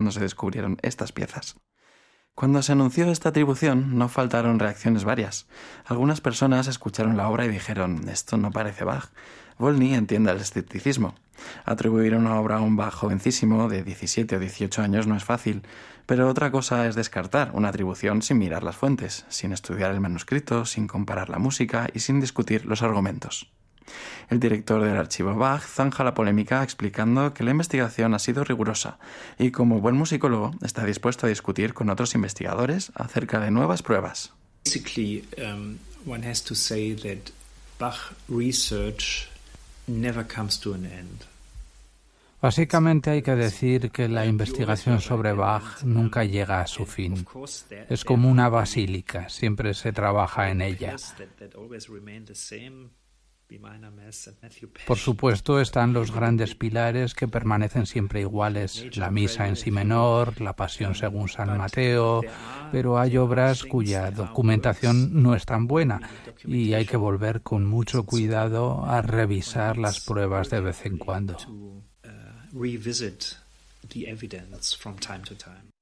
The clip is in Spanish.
cuando se descubrieron estas piezas. Cuando se anunció esta atribución, no faltaron reacciones varias. Algunas personas escucharon la obra y dijeron: «Esto no parece Bach». Volney entiende el escepticismo. Atribuir una obra a un Bach jovencísimo de 17 o 18 años no es fácil, pero otra cosa es descartar una atribución sin mirar las fuentes, sin estudiar el manuscrito, sin comparar la música y sin discutir los argumentos. El director del archivo Bach zanja la polémica explicando que la investigación ha sido rigurosa y, como buen musicólogo, está dispuesto a discutir con otros investigadores acerca de nuevas pruebas. One has to say that Bach research never comes to an end. Básicamente hay que decir que la investigación sobre Bach nunca llega a su fin. Es como una basílica, siempre se trabaja en ella. Por supuesto están los grandes pilares que permanecen siempre iguales, la misa en si menor, la pasión según San Mateo, pero hay obras cuya documentación no es tan buena y hay que volver con mucho cuidado a revisar las pruebas de vez en cuando. Revisit the evidence from time to time.